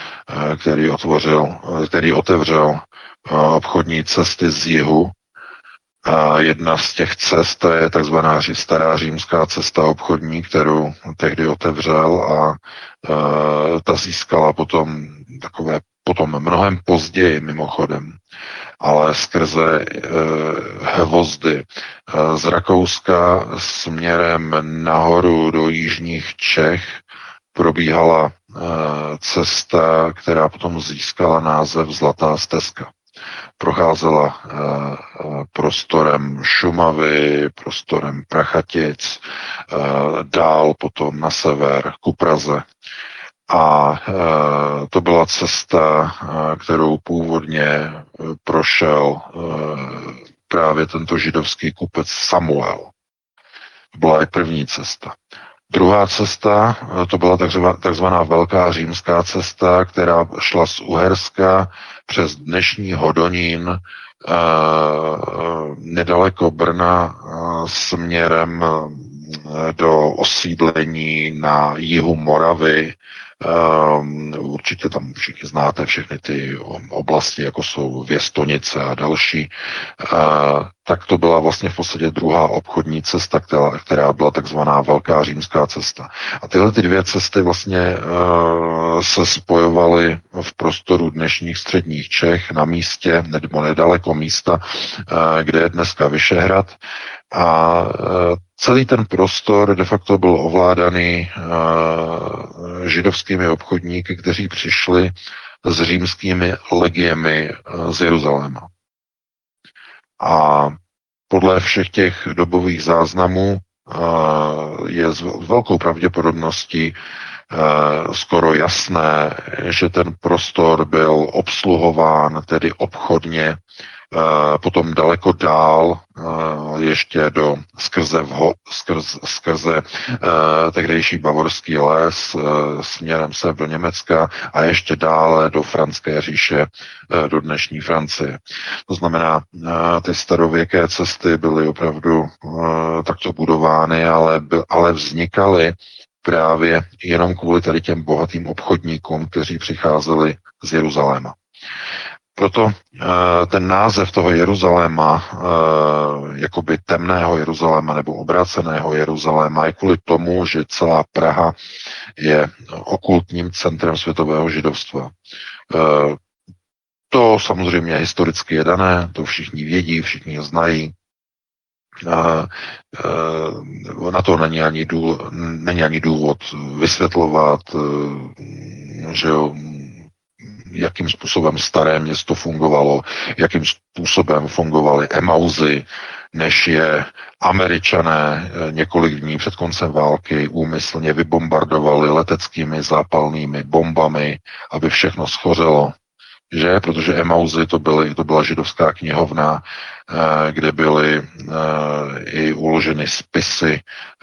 který otevřel obchodní cesty z jihu. A jedna z těch cest je takzvaná stará římská cesta obchodní, kterou tehdy otevřel a ta získala potom mnohem později mimochodem, ale skrze hvozdy z Rakouska směrem nahoru do jižních Čech probíhala cesta, která potom získala název Zlatá stezka. Procházela prostorem Šumavy, prostorem Prachatic, dál potom na sever ku Praze. A to byla cesta, kterou původně prošel právě tento židovský kupec Samuel. To byla i první cesta. Druhá cesta, to byla takzvaná Velká římská cesta, která šla z Uherska přes dnešní Hodonín nedaleko Brna směrem do osídlení na jihu Moravy. Určitě tam všichni znáte všechny ty oblasti, jako jsou Věstonice a další. Tak to byla vlastně v podstatě druhá obchodní cesta, která byla takzvaná Velká římská cesta. A tyhle ty dvě cesty vlastně se spojovaly v prostoru dnešních středních Čech na místě, nebo nedaleko místa, kde je dneska Vyšehrad. A celý ten prostor de facto byl ovládaný židovskými obchodníky, kteří přišli s římskými legiemi z Jeruzaléma. A podle všech těch dobových záznamů je s velkou pravděpodobností skoro jasné, že ten prostor byl obsluhován tedy obchodně, potom daleko dál, ještě skrze tehdejší bavorský les směrem se do Německa a ještě dále do Franské říše, do dnešní Francie. To znamená, ty starověké cesty byly opravdu takto budovány, ale vznikaly právě jenom kvůli tady těm bohatým obchodníkům, kteří přicházeli z Jeruzaléma. Proto ten název toho Jeruzaléma, jakoby temného Jeruzaléma nebo obráceného Jeruzaléma, je kvůli tomu, že celá Praha je okultním centrem světového židovstva. To samozřejmě historicky je dané, to všichni vědí, všichni znají. Na to není ani důvod vysvětlovat, že jo, jakým způsobem staré město fungovalo, jakým způsobem fungovaly Emauzy, než je Američané několik dní před koncem války úmyslně vybombardovali leteckými zápalnými bombami, aby všechno schořelo. Že? Protože Emauzy to byla židovská knihovna, kde byly i uloženy spisy,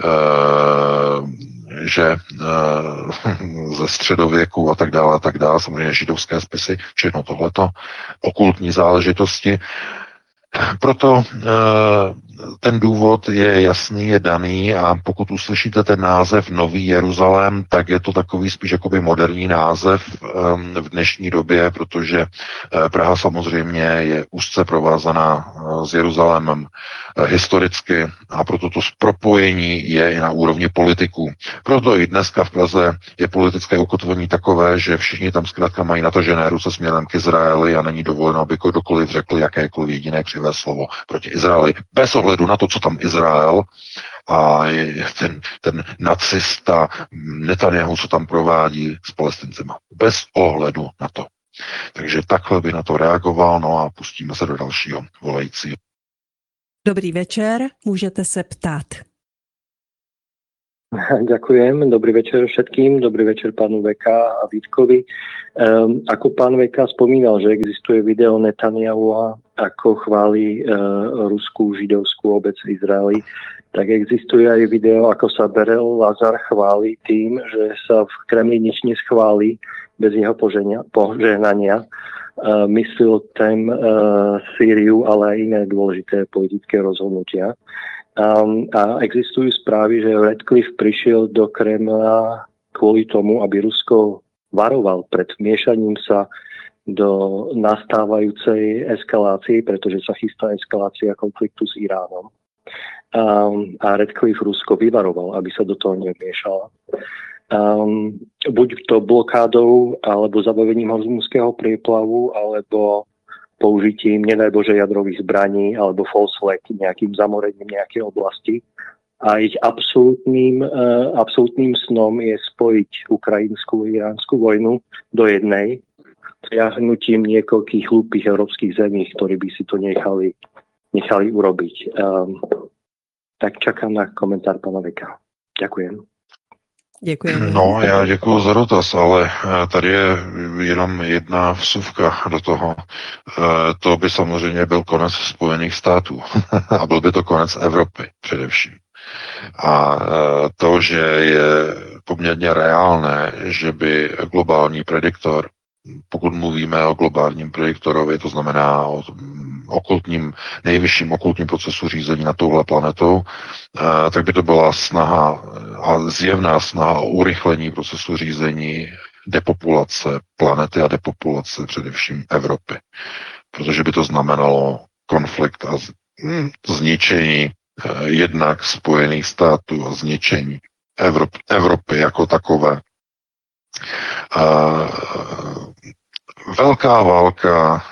že ze středověku a tak dále, samozřejmě židovské spisy, všechno tohleto, okultní záležitosti. Proto ten důvod je jasný, je daný a pokud uslyšíte ten název Nový Jeruzalém, tak je to takový spíš jakoby moderní název v dnešní době, protože Praha samozřejmě je úzce provázaná s Jeruzalémem historicky a proto to propojení je i na úrovni politiků. Proto i dneska v Praze je politické ukotvení takové, že všichni tam zkrátka mají natažené ruce směrem k Izraeli a není dovoleno, aby kdokoliv řekl jakékoliv jediné křivé slovo proti Izraeli. Bez ohledu na to, co tam Izrael a ten nacista Netanyahu, co tam provádí s Palestincema. Bez ohledu na to. Takže takhle by na to reagoval, no a pustíme se do dalšího volajícího. Dobrý večer, můžete se ptát. Ďakujem, dobrý večer všetkým, dobrý večer pánu VK a Vítkovi. Ako pán VK spomínal, že existuje video Netanyahu, ako chváli ruskú židovskú obec v Izraeli, tak existuje aj video, ako sa Berel Lazar chváli tým, že sa v Kremli nič neschváli bez jeho požehnania. Myslil tém Sýriu, ale aj iné dôležité politické rozhodnutia. A existujú správy, že Radcliffe prišiel do Kremla kvôli tomu, aby Rusko varoval pred miešaním sa do nastávajúcej eskalácie, pretože sa chystá eskalácia konfliktu s Iránom. A Radcliffe Rusko vyvaroval, aby sa do toho nemiešala. Buď to blokádou, alebo zabavením hormuzského prieplavu, alebo použitím, nedaj Bože, jadrových zbraní alebo false flag, nejakým zamorením nejakej oblasti. A ich absolútnym snom je spojiť ukrajinskú a iránsku vojnu do jednej, vtiahnutím niekoľkých hlúpých európskych zemí, ktorí by si to nechali urobiť. Tak čakám na komentár pana Veka. Ďakujem. Děkujeme. No, já děkuji za dotaz, ale tady je jenom jedna vsuvka do toho. To by samozřejmě byl konec Spojených států a byl by to konec Evropy především. A to, že je poměrně reálné, že by globální pokud mluvíme o globálním prediktorovi, to znamená o nejvyšším okultním procesu řízení nad touhle planetou, tak by to byla snaha a zjevná snaha o urychlení procesu řízení depopulace planety a depopulace především Evropy. Protože by to znamenalo konflikt a zničení jednak Spojených států a zničení Evropy jako takové. Velká válka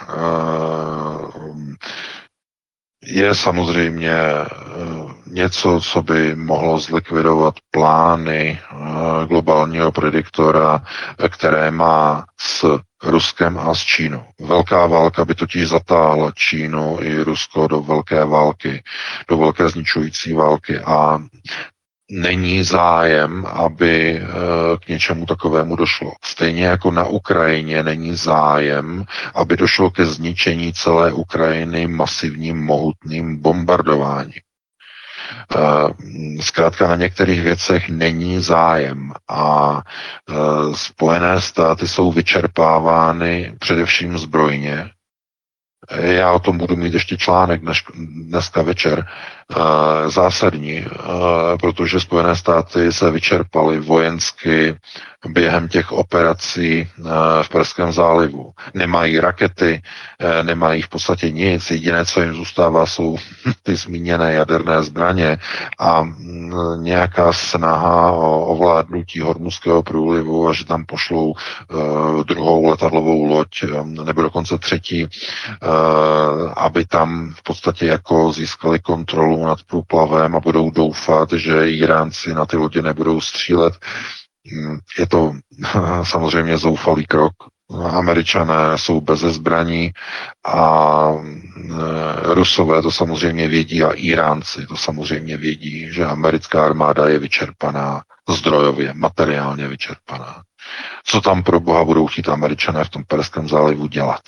je samozřejmě něco, co by mohlo zlikvidovat plány globálního prediktora, které má s Ruskem a s Čínou. Velká válka by totiž zatáhla Čínu i Rusko do velké války, do velké zničující války a není zájem, aby k něčemu takovému došlo. Stejně jako na Ukrajině není zájem, aby došlo ke zničení celé Ukrajiny masivním mohutným bombardováním. Zkrátka na některých věcech není zájem a Spojené státy jsou vyčerpávány především zbrojně. Já o tom budu mít ještě článek dneska večer, zásadní, protože Spojené státy se vyčerpaly vojensky během těch operací v Perském zálivu. Nemají rakety, nemají v podstatě nic, jediné, co jim zůstává, jsou ty zmíněné jaderné zbraně a nějaká snaha o ovládnutí Hormuzského průlivu a že tam pošlou druhou letadlovou loď, nebo dokonce třetí, aby tam v podstatě jako získali kontrolu nad průplavem a budou doufat, že Iránci na ty lodě nebudou střílet. Je to samozřejmě zoufalý krok. Američané jsou beze zbraní a Rusové to samozřejmě vědí a Iránci to samozřejmě vědí, že americká armáda je vyčerpaná, zdrojově, materiálně vyčerpaná. Co tam pro boha budou chtít Američané v tom Perském zálivu dělat?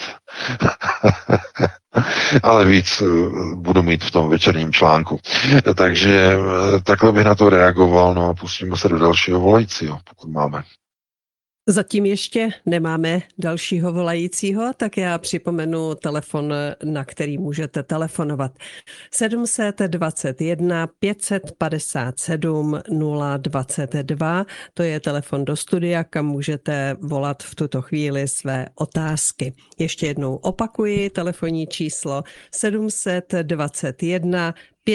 Ale víc budu mít v tom večerním článku. Takže takhle bych na to reagoval, no a pustíme se do dalšího volajícího, pokud máme. Zatím ještě nemáme dalšího volajícího, tak já připomenu telefon, na který můžete telefonovat. 721 557 022, to je telefon do studia, kam můžete volat v tuto chvíli své otázky. Ještě jednou opakuji telefonní číslo 721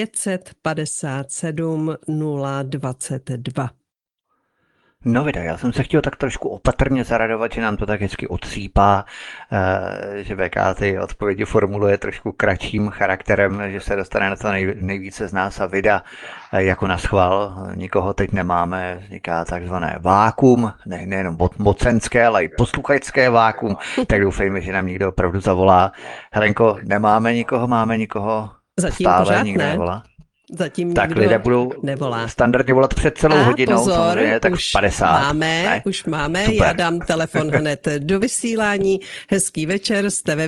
557 022. No vida, já jsem se chtěl tak trošku opatrně zaradovat, že nám to tak hezky odsýpá, že VK ty odpovědi formuluje trošku kratším charakterem, že se dostane na to nejvíce z nás a vida jako na schvál. Nikoho teď nemáme, vzniká takzvané vákum, nejenom mocenské, ale i posluchačské vákum, tak doufejme, že nám někdo opravdu zavolá. Helenko, nemáme nikoho, máme nikoho? Zatím stále pořád nikdo ne. nevolá? Zatím Tak nikdo lidé budou nevolá. standardně volat před celou hodinou, pozor, samozřejmě, tak už 50. Máme, ne? už máme, Super. já dám telefon hned do vysílání. Hezký večer, jste ve